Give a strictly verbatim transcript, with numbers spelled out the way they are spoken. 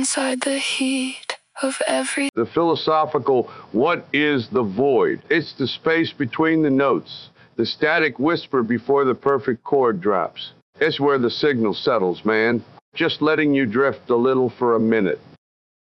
inside the heat of every... The philosophical, what is the void? It's the space between the notes, the static whisper before the perfect chord drops. It's where the signal settles, man. Just letting you drift a little for a minute.